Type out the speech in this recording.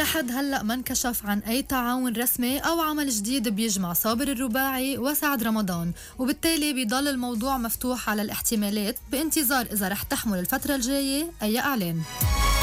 ولحد هلأ ما انكشف عن أي تعاون رسمي أو عمل جديد بيجمع صابر الرباعي وسعد رمضان، وبالتالي بيضل الموضوع مفتوح على الاحتمالات بانتظار إذا رح تحمل الفترة الجاية أي إعلان.